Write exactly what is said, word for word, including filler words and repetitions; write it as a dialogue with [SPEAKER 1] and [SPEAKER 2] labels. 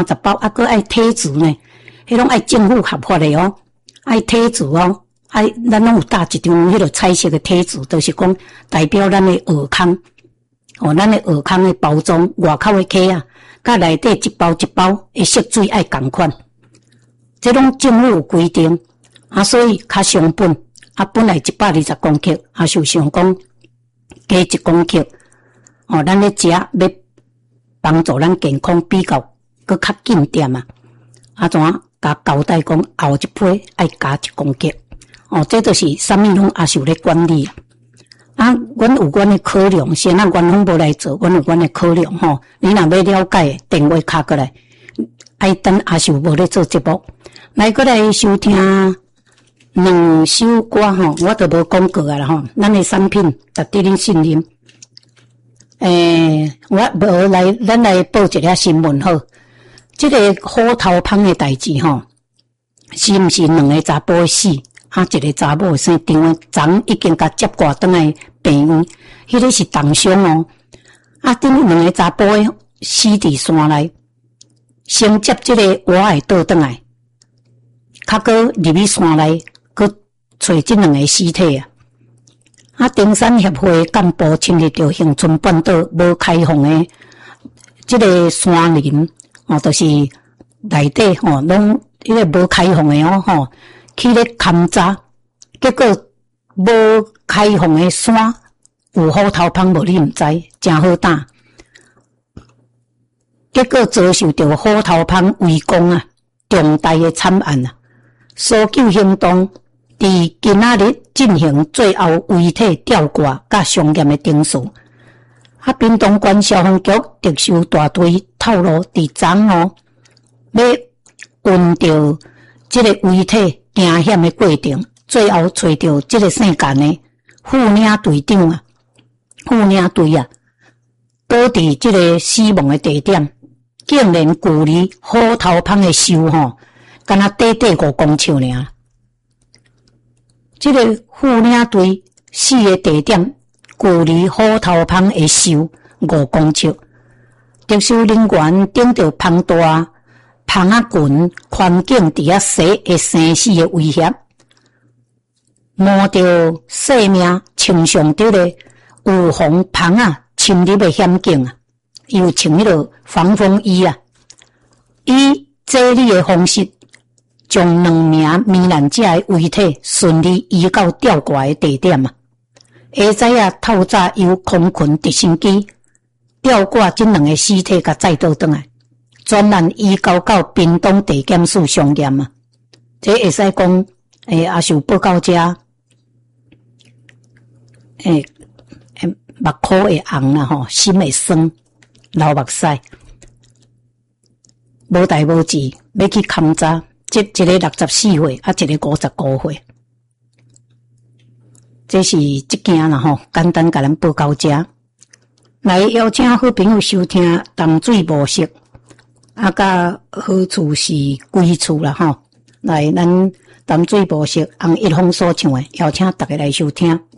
[SPEAKER 1] 十包，啊，搁爱体字呢，迄拢爱政府合法的哦，爱体字哦，爱咱拢有搭一张迄个彩色的体字，就是讲代表咱的学空，哦，咱的学空的包装外口的壳啊，甲内底一包一包的色水爱共款，这拢政府有规定，啊，所以较成本，啊，本来一百二十公克，啊，就想讲加一公克，哦，咱咧食要帮助咱健康比较。搁较紧点啊！啊怎啊？甲交代讲后一批爱加一公克哦，这就是啥物拢也是有咧管理啊！啊，阮有阮的考量，先咱官方无来做，阮有阮的考量吼。你若要了解，电话敲过来，爱等也是有无咧做节目，来过来收听两首歌吼，我都无讲过啊啦吼。咱的产品值得恁信任。诶，我无来，咱来报一个新闻好。这个虎头蜂的代志吼，是毋是两个查甫死？啊，一个查某生张的昨已经甲接挂倒来病院，迄个是重伤哦。啊，顶两个查甫的死伫山内，先接这个我会倒倒来，较搁入去山内，搁找这两个尸体啊。啊，登山协会干部亲日到恒春半岛无开放的这个山林。哦，就是内底吼，拢迄个无开放的哦，吼，去咧勘察，结果无开放的山有虎头蜂无，你毋知，真好打。结果遭受到虎头蜂围攻啊，重大的惨案啊！搜救行动伫今仔日进行最后遗体吊挂甲伤验的程序。啊，屏东县消防局特殊大队透露，伫昨哦，要运到这个遗体惊险的过程，最后找到这个姓简的副领队长啊，副领队啊，倒伫这个死亡的地点，竟然距离虎头蜂的树吼，敢若短短五公尺尔。这个副领队死的地点。距离虎头蜂的树五公尺，特殊人员顶着庞大蜂仔群环境伫遐生会生死的威胁，冒着性命穿上这个有防蜂仔侵入的险境啊！又穿迄个防风衣啊，以这里的方式，将两名遇难者的遗体顺利移到吊挂的地点啊！下早啊，透早由空勤直升机吊挂这两个尸体，甲载倒转来，专案移交到屏东地检署上验啊。这会使讲，诶，也是有报告者，诶，诶，目眶会红啦吼，心会酸，流目屎，无代无志，要去勘察，这一个六十四岁，啊，一个五十五岁。这是即件啦吼，简单甲咱报告者，来邀请好朋友收听淡水模式，啊，甲好处是归处啦吼，来咱淡水模式红一峰所唱的，邀请大家来收听。